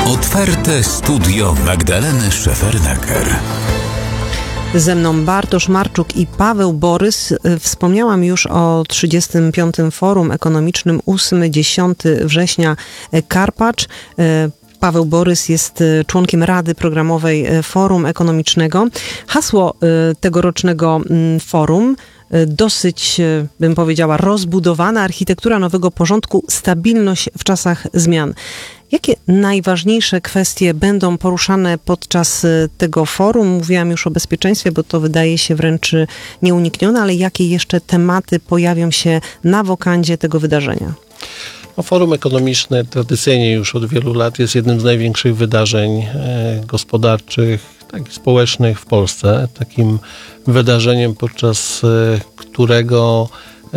Otwarte studio Magdaleny Szefernaker. Ze mną Bartosz Marczuk i Paweł Borys. Wspomniałam już o 35. Forum Ekonomicznym 8-10 września Karpacz. Paweł Borys jest członkiem Rady Programowej Forum Ekonomicznego. Hasło tegorocznego forum dosyć, bym powiedziała, rozbudowana architektura nowego porządku, stabilność w czasach zmian. Jakie najważniejsze kwestie będą poruszane podczas tego forum? Mówiłam już o bezpieczeństwie, bo to wydaje się wręcz nieuniknione, ale jakie jeszcze tematy pojawią się na wokandzie tego wydarzenia? Forum Ekonomiczne tradycyjnie już od wielu lat jest jednym z największych wydarzeń gospodarczych, tak i społecznych w Polsce. Takim wydarzeniem, podczas którego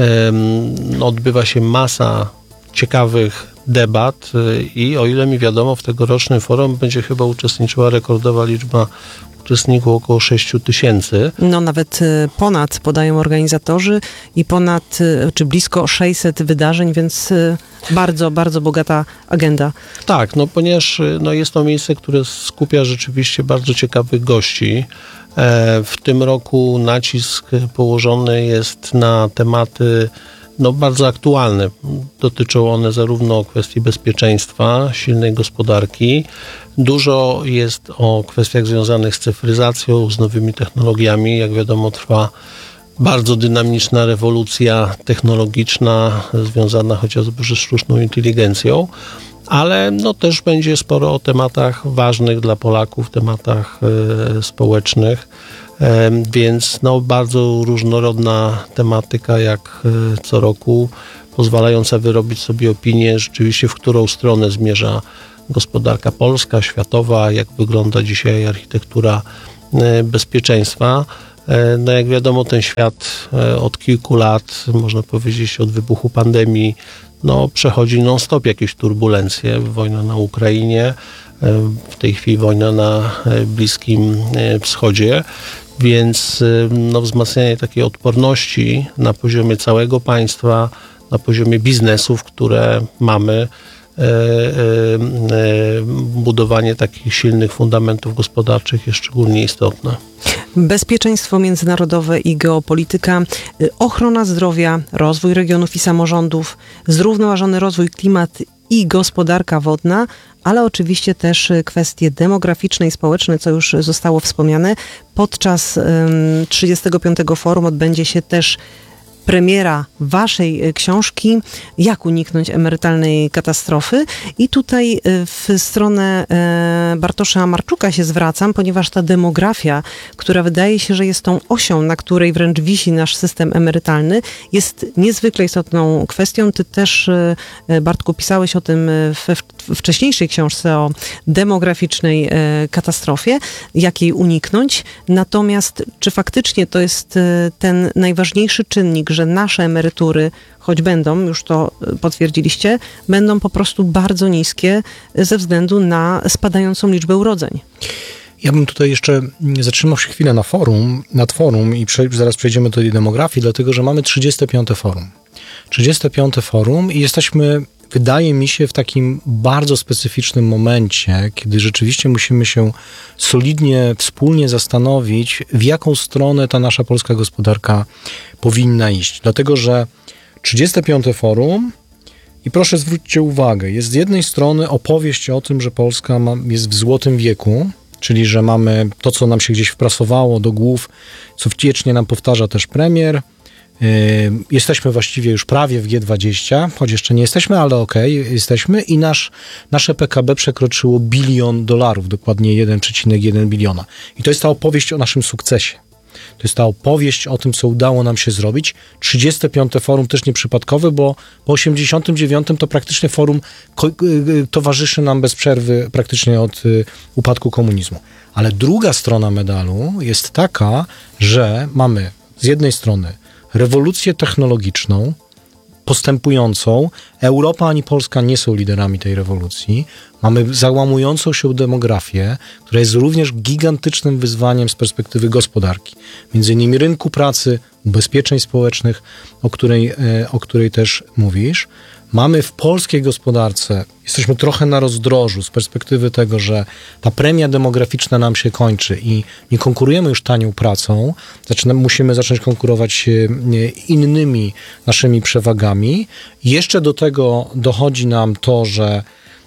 odbywa się masa ciekawych debat i o ile mi wiadomo, w tegorocznym forum będzie chyba uczestniczyła rekordowa liczba uczestników, około 6 000. No nawet ponad, podają organizatorzy, i ponad, czy blisko 600 wydarzeń, więc bardzo, bardzo bogata agenda. Tak, ponieważ jest to miejsce, które skupia rzeczywiście bardzo ciekawych gości. W tym roku nacisk położony jest na tematy bardzo aktualne. Dotyczą one zarówno kwestii bezpieczeństwa, silnej gospodarki. Dużo jest o kwestiach związanych z cyfryzacją, z nowymi technologiami. Jak wiadomo, trwa bardzo dynamiczna rewolucja technologiczna związana chociażby ze sztuczną inteligencją, ale też będzie sporo o tematach ważnych dla Polaków, tematach społecznych. Więc bardzo różnorodna tematyka, jak co roku, pozwalająca wyrobić sobie opinię rzeczywiście, w którą stronę zmierza gospodarka polska, światowa, jak wygląda dzisiaj architektura bezpieczeństwa. Jak wiadomo, ten świat od kilku lat, można powiedzieć od wybuchu pandemii, przechodzi non-stop jakieś turbulencje. Wojna na Ukrainie, w tej chwili wojna na Bliskim Wschodzie, więc wzmacnianie takiej odporności na poziomie całego państwa, na poziomie biznesów, które mamy, budowanie takich silnych fundamentów gospodarczych jest szczególnie istotne. Bezpieczeństwo międzynarodowe i geopolityka, ochrona zdrowia, rozwój regionów i samorządów, zrównoważony rozwój, klimat i gospodarka wodna, ale oczywiście też kwestie demograficzne i społeczne, co już zostało wspomniane. Podczas 35. forum odbędzie się też premiera waszej książki Jak uniknąć emerytalnej katastrofy. I tutaj w stronę Bartosza Marczuka się zwracam, ponieważ ta demografia, która wydaje się, że jest tą osią, na której wręcz wisi nasz system emerytalny, jest niezwykle istotną kwestią. Ty też, Bartku, pisałeś o tym we wcześniejszej książce o demograficznej katastrofie, jak jej uniknąć. Natomiast czy faktycznie to jest ten najważniejszy czynnik, że nasze emerytury, choć będą, już to potwierdziliście, będą po prostu bardzo niskie ze względu na spadającą liczbę urodzeń? Ja bym tutaj jeszcze zatrzymał się chwilę nad forum i zaraz przejdziemy do tej demografii, dlatego że mamy 35. forum. 35. forum i jesteśmy, wydaje mi się, w takim bardzo specyficznym momencie, kiedy rzeczywiście musimy się solidnie, wspólnie zastanowić, w jaką stronę ta nasza polska gospodarka powinna iść. Dlatego, że 35. forum, i proszę zwróćcie uwagę, jest z jednej strony opowieść o tym, że Polska jest w złotym wieku, czyli że mamy to, co nam się gdzieś wprasowało do głów, co wiecznie nam powtarza też premier. Jesteśmy właściwie już prawie w G20, choć jeszcze nie jesteśmy, ale jesteśmy i nasze PKB przekroczyło $1 bilion, dokładnie 1,1 biliona. I to jest ta opowieść o naszym sukcesie. To jest ta opowieść o tym, co udało nam się zrobić. 35. forum też nieprzypadkowe, bo po 89. to praktycznie forum towarzyszy nam bez przerwy praktycznie od upadku komunizmu. Ale druga strona medalu jest taka, że mamy z jednej strony rewolucję technologiczną, postępującą. Europa ani Polska nie są liderami tej rewolucji. Mamy załamującą się demografię, która jest również gigantycznym wyzwaniem z perspektywy gospodarki. Między innymi rynku pracy, ubezpieczeń społecznych, o której też mówisz. mamy w polskiej gospodarce, jesteśmy trochę na rozdrożu z perspektywy tego, że ta premia demograficzna nam się kończy i nie konkurujemy już tanią pracą, musimy zacząć konkurować innymi naszymi przewagami. Jeszcze do tego dochodzi nam to, że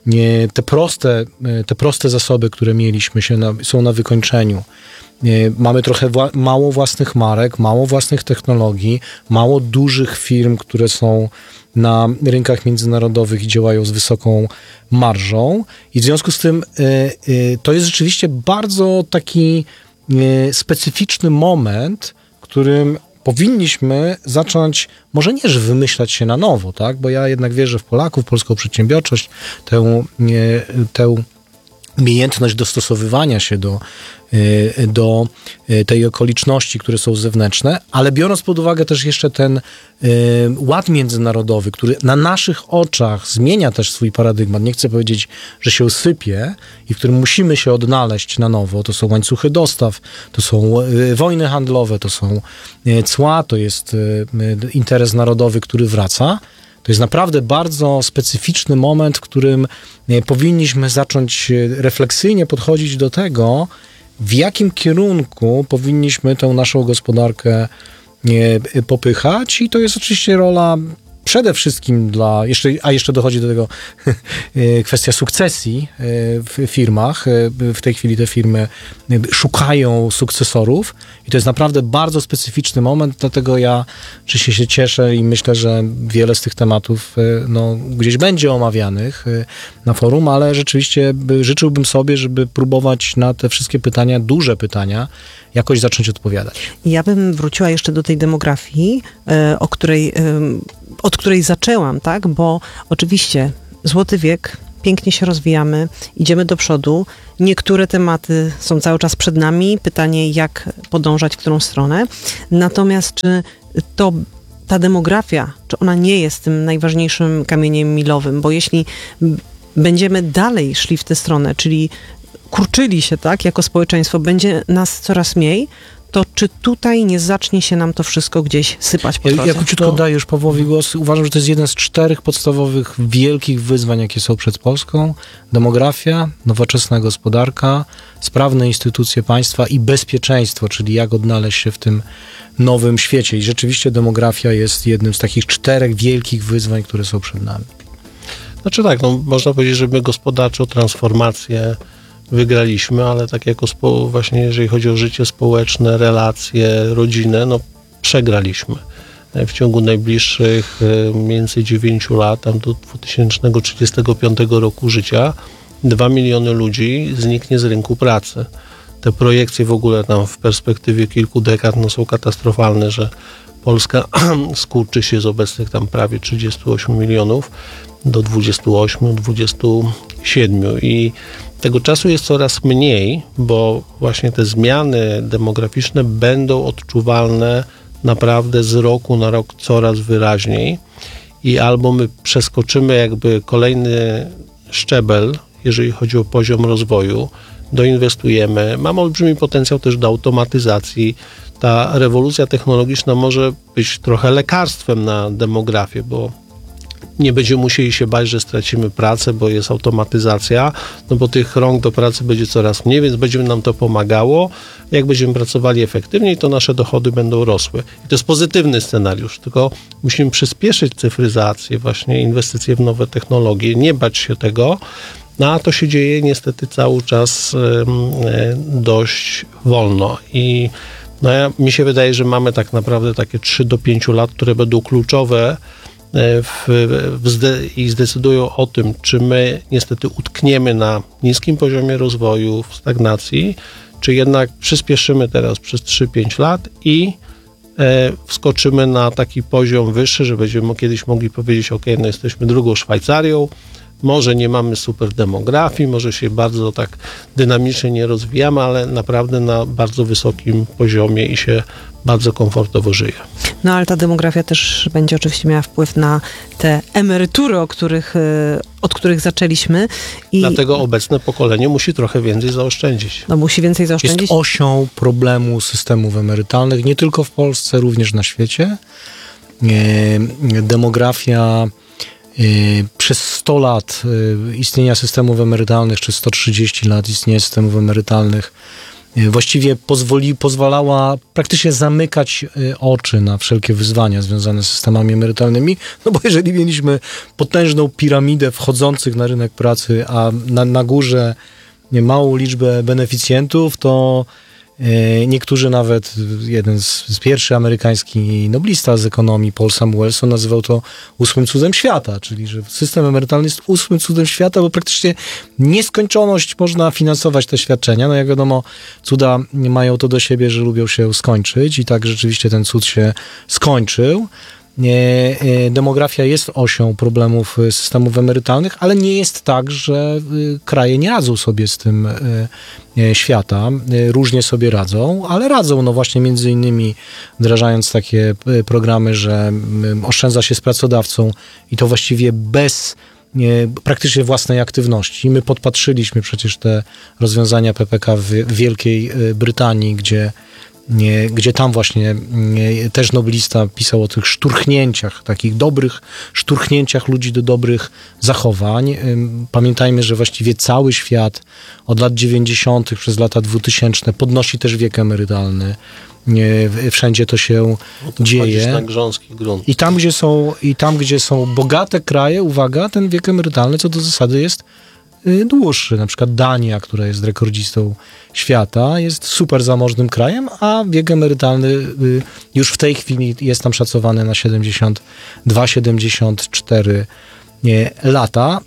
te proste zasoby, które mieliśmy, są na wykończeniu. Mamy trochę mało własnych marek, mało własnych technologii, mało dużych firm, które są na rynkach międzynarodowych i działają z wysoką marżą. I w związku z tym to jest rzeczywiście bardzo taki specyficzny moment, w którym powinniśmy zacząć, może nie, że wymyślać się na nowo, tak? Bo ja jednak wierzę w Polaków, polską przedsiębiorczość, tę umiejętność dostosowywania się do tej okoliczności, które są zewnętrzne, ale biorąc pod uwagę też jeszcze ten ład międzynarodowy, który na naszych oczach zmienia też swój paradygmat, nie chcę powiedzieć, że się sypie i w którym musimy się odnaleźć na nowo, to są łańcuchy dostaw, to są wojny handlowe, to są cła, to jest interes narodowy, który wraca. To jest naprawdę bardzo specyficzny moment, w którym powinniśmy zacząć refleksyjnie podchodzić do tego, w jakim kierunku powinniśmy tę naszą gospodarkę popychać i to jest oczywiście rola przede wszystkim a jeszcze dochodzi do tego kwestia sukcesji w firmach. W tej chwili te firmy szukają sukcesorów i to jest naprawdę bardzo specyficzny moment, dlatego ja oczywiście się cieszę i myślę, że wiele z tych tematów gdzieś będzie omawianych na forum, ale rzeczywiście życzyłbym sobie, żeby próbować na te wszystkie pytania, duże pytania, jakoś zacząć odpowiadać. Ja bym wróciła jeszcze do tej demografii, od której zaczęłam, tak? Bo oczywiście złoty wiek, pięknie się rozwijamy, idziemy do przodu. Niektóre tematy są cały czas przed nami. Pytanie, jak podążać, w którą stronę. Natomiast czy ta demografia, czy ona nie jest tym najważniejszym kamieniem milowym? Bo jeśli będziemy dalej szli w tę stronę, czyli kurczyli się, tak, jako społeczeństwo, będzie nas coraz mniej, to czy tutaj nie zacznie się nam to wszystko gdzieś sypać po drodze? Ja króciutko daję już Pawłowi głos. Uważam, że to jest jeden z 4 podstawowych, wielkich wyzwań, jakie są przed Polską. Demografia, nowoczesna gospodarka, sprawne instytucje państwa i bezpieczeństwo, czyli jak odnaleźć się w tym nowym świecie. I rzeczywiście demografia jest jednym z takich 4 wielkich wyzwań, które są przed nami. Znaczy tak, można powiedzieć, że my gospodarczą transformację wygraliśmy, ale tak jako właśnie jeżeli chodzi o życie społeczne, relacje, rodzinę, przegraliśmy. W ciągu najbliższych mniej więcej 9 lat, tam do 2035 roku życia, 2 miliony ludzi zniknie z rynku pracy. Te projekcje w ogóle tam w perspektywie kilku dekad są katastrofalne, że Polska skurczy się z obecnych tam prawie 38 milionów do 28, 27 i tego czasu jest coraz mniej, bo właśnie te zmiany demograficzne będą odczuwalne naprawdę z roku na rok coraz wyraźniej i albo my przeskoczymy jakby kolejny szczebel, jeżeli chodzi o poziom rozwoju, doinwestujemy, mamy olbrzymi potencjał też do automatyzacji. Ta rewolucja technologiczna może być trochę lekarstwem na demografię, bo nie będziemy musieli się bać, że stracimy pracę, bo jest automatyzacja, bo tych rąk do pracy będzie coraz mniej, więc będzie nam to pomagało. Jak będziemy pracowali efektywniej, to nasze dochody będą rosły. I to jest pozytywny scenariusz, tylko musimy przyspieszyć cyfryzację, właśnie inwestycje w nowe technologie, nie bać się tego, a to się dzieje niestety cały czas dość wolno i mi się wydaje, że mamy tak naprawdę takie 3 do 5 lat, które będą kluczowe i zdecydują o tym, czy my niestety utkniemy na niskim poziomie rozwoju, w stagnacji, czy jednak przyspieszymy teraz przez 3-5 lat i wskoczymy na taki poziom wyższy, że będziemy kiedyś mogli powiedzieć, jesteśmy drugą Szwajcarią, może nie mamy super demografii, może się bardzo tak dynamicznie nie rozwijamy, ale naprawdę na bardzo wysokim poziomie i się bardzo komfortowo żyje. Ale ta demografia też będzie oczywiście miała wpływ na te emerytury, od których zaczęliśmy. I dlatego obecne pokolenie musi trochę więcej zaoszczędzić. Musi więcej zaoszczędzić. Jest osią problemu systemów emerytalnych, nie tylko w Polsce, również na świecie. Demografia Przez 100 lat istnienia systemów emerytalnych, czy 130 lat istnienia systemów emerytalnych, właściwie pozwalała praktycznie zamykać oczy na wszelkie wyzwania związane z systemami emerytalnymi, no bo jeżeli mieliśmy potężną piramidę wchodzących na rynek pracy, a na górze małą liczbę beneficjentów, to niektórzy nawet, jeden z pierwszych amerykański noblista z ekonomii, Paul Samuelson, nazywał to 8 cudem świata, czyli że system emerytalny jest 8 cudem świata, bo praktycznie nieskończoność można finansować te świadczenia. No jak wiadomo, cuda mają to do siebie, że lubią się skończyć i tak rzeczywiście ten cud się skończył. Demografia jest osią problemów systemów emerytalnych, ale nie jest tak, że kraje nie radzą sobie z tym świata. Różnie sobie radzą, ale radzą, no właśnie między innymi wdrażając takie programy, że oszczędza się z pracodawcą i to właściwie bez praktycznie własnej aktywności. My podpatrzyliśmy przecież te rozwiązania PPK w Wielkiej Brytanii, gdzie tam właśnie też noblista pisał o tych szturchnięciach, takich dobrych szturchnięciach ludzi do dobrych zachowań. Pamiętajmy, że właściwie cały świat od lat 90. przez lata 2000 podnosi też wiek emerytalny. Wszędzie to się dzieje. Na grząski grunt. I tam, gdzie są bogate kraje, uwaga, ten wiek emerytalny co do zasady jest dłuższy. Na przykład Dania, która jest rekordzistą świata, jest super zamożnym krajem, a wiek emerytalny już w tej chwili jest tam szacowany na 72-74 lata.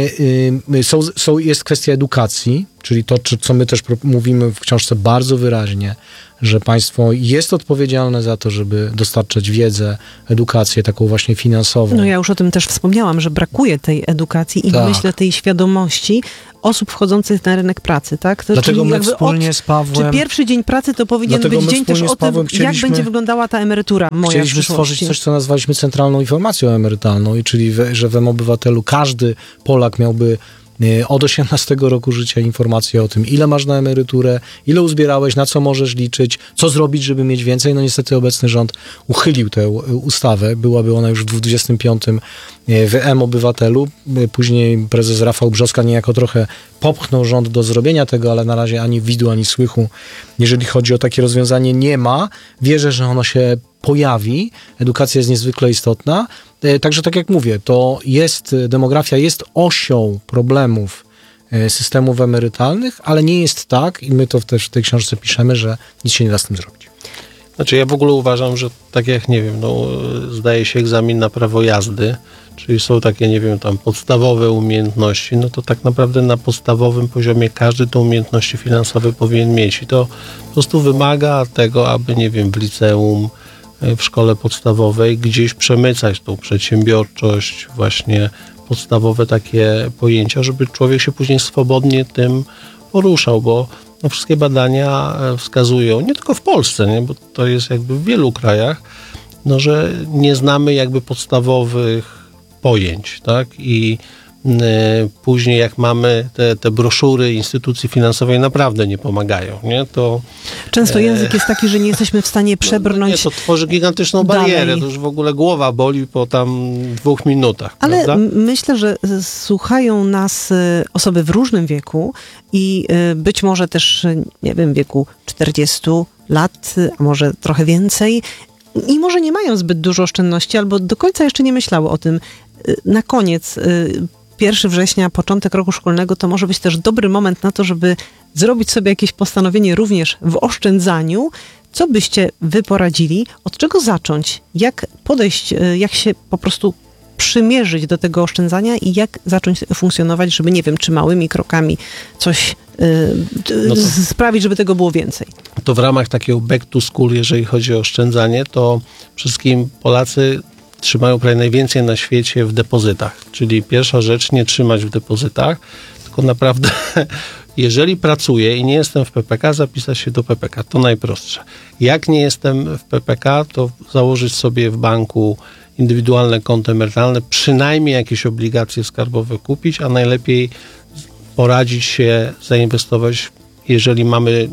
Jest kwestia edukacji, czyli to, co my też mówimy w książce bardzo wyraźnie, że państwo jest odpowiedzialne za to, żeby dostarczać wiedzę, edukację taką właśnie finansową. No ja już o tym też wspomniałam, że brakuje tej edukacji i myślę tej świadomości osób wchodzących na rynek pracy, tak? To dlatego my wspólnie z Pawłem... Czy pierwszy dzień pracy to powinien być dzień też o tym, jak będzie wyglądała ta emerytura moja Chcieliśmy stworzyć coś, co nazwaliśmy centralną informacją emerytalną, czyli że w M-Obywatelu każdy Polak miałby od 18 roku życia informacje o tym, ile masz na emeryturę, ile uzbierałeś, na co możesz liczyć, co zrobić, żeby mieć więcej. No niestety obecny rząd uchylił tę ustawę. Byłaby ona już w 25 w M-Obywatelu. Później prezes Rafał Brzoska niejako trochę popchnął rząd do zrobienia tego, ale na razie ani widu, ani słychu, jeżeli chodzi o takie rozwiązanie, nie ma. Wierzę, że ono się pojawi. Edukacja jest niezwykle istotna. Także tak jak mówię, demografia jest osią problemów systemów emerytalnych, ale nie jest tak, i my to też w tej książce piszemy, że nic się nie da z tym zrobić. Znaczy ja w ogóle uważam, że tak jak, nie wiem, zdaje się egzamin na prawo jazdy, czyli są takie, nie wiem, tam podstawowe umiejętności, no to tak naprawdę na podstawowym poziomie każdy te umiejętności finansowe powinien mieć i to po prostu wymaga tego, aby, nie wiem, w liceum, w szkole podstawowej gdzieś przemycać tą przedsiębiorczość, właśnie podstawowe takie pojęcia, żeby człowiek się później swobodnie tym poruszał, bo wszystkie badania wskazują, nie tylko w Polsce, nie, bo to jest jakby w wielu krajach, że nie znamy jakby podstawowych pojęć, tak? I później jak mamy te broszury instytucji finansowej naprawdę nie pomagają, nie? To często język jest taki, że nie jesteśmy w stanie przebrnąć. To tworzy gigantyczną barierę, to już w ogóle głowa boli po tam 2 minutach. Ale prawda? myślę, że słuchają nas osoby w różnym wieku i być może też, nie wiem, w wieku 40 lat, a może trochę więcej i może nie mają zbyt dużo oszczędności albo do końca jeszcze nie myślały o tym. Na koniec 1 września, początek roku szkolnego, to może być też dobry moment na to, żeby zrobić sobie jakieś postanowienie również w oszczędzaniu. Co byście wy poradzili? Od czego zacząć? Jak podejść, jak się po prostu przymierzyć do tego oszczędzania i jak zacząć funkcjonować, żeby, nie wiem, czy małymi krokami coś sprawić, żeby tego było więcej? To w ramach takiego back to school, jeżeli chodzi o oszczędzanie, to wszystkim Polacy trzymają prawie najwięcej na świecie w depozytach. Czyli pierwsza rzecz, nie trzymać w depozytach, tylko naprawdę, jeżeli pracuję i nie jestem w PPK, zapisać się do PPK. To najprostsze. Jak nie jestem w PPK, to założyć sobie w banku indywidualne konto emerytalne, przynajmniej jakieś obligacje skarbowe kupić, a najlepiej poradzić się, zainwestować, jeżeli mamy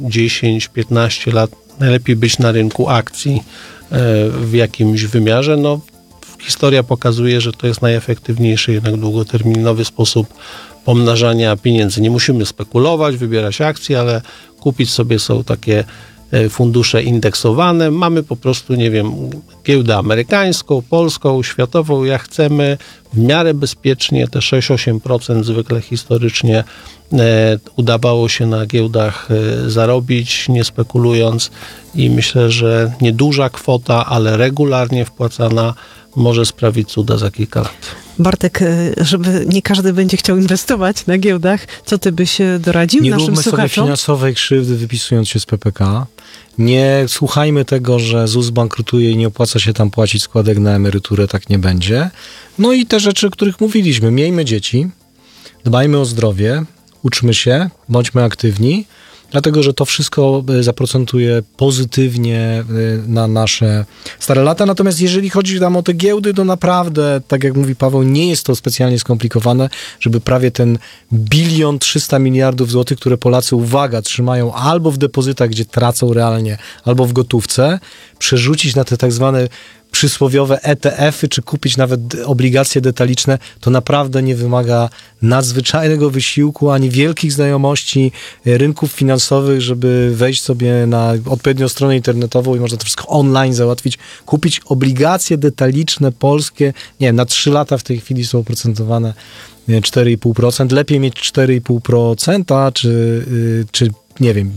10-15 lat, najlepiej być na rynku akcji w jakimś wymiarze, w historia pokazuje, że to jest najefektywniejszy jednak długoterminowy sposób pomnażania pieniędzy. Nie musimy spekulować, wybierać akcji, ale kupić sobie są takie fundusze indeksowane. Mamy po prostu, nie wiem, giełdę amerykańską, polską, światową, jak chcemy, w miarę bezpiecznie, te 6-8% zwykle historycznie udawało się na giełdach zarobić, nie spekulując, i myślę, że nieduża kwota, ale regularnie wpłacana może sprawić cuda za kilka lat. Bartek, żeby nie każdy będzie chciał inwestować na giełdach, co ty byś doradził Nie naszym róbmy sobie słuchaczom? finansowej krzywdy, wypisując się z PPK. Nie słuchajmy tego, że ZUS bankrutuje i nie opłaca się tam płacić składek na emeryturę, tak nie będzie. No i te rzeczy, o których mówiliśmy. Miejmy dzieci, dbajmy o zdrowie, uczmy się, bądźmy aktywni, dlatego, że to wszystko zaprocentuje pozytywnie na nasze stare lata. Natomiast jeżeli chodzi tam o te giełdy, to naprawdę, tak jak mówi Paweł, nie jest to specjalnie skomplikowane, żeby prawie ten 1 300 000 000 złotych, które Polacy, uwaga, trzymają albo w depozytach, gdzie tracą realnie, albo w gotówce, przerzucić na te tak zwane przysłowiowe ETF-y, czy kupić nawet obligacje detaliczne, to naprawdę nie wymaga nadzwyczajnego wysiłku, ani wielkich znajomości rynków finansowych, żeby wejść sobie na odpowiednią stronę internetową i można to wszystko online załatwić, kupić obligacje detaliczne polskie, nie wiem, na 3 lata w tej chwili są oprocentowane 4,5%, lepiej mieć 4,5% czy nie wiem,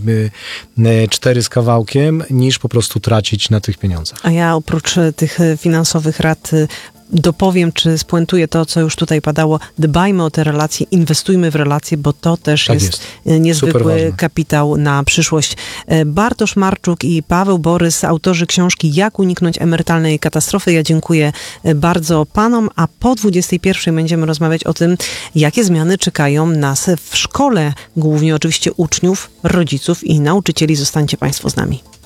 4 z kawałkiem, niż po prostu tracić na tych pieniądzach. A ja oprócz tych finansowych rad dopowiem, czy spuentuję to, co już tutaj padało. Dbajmy o te relacje, inwestujmy w relacje, bo to też Tak jest niezwykły kapitał na przyszłość. Bartosz Marczuk i Paweł Borys, autorzy książki Jak uniknąć emerytalnej katastrofy. Ja dziękuję bardzo panom, a po 21:00 będziemy rozmawiać o tym, jakie zmiany czekają nas w szkole, głównie oczywiście uczniów, rodziców i nauczycieli. Zostańcie państwo z nami.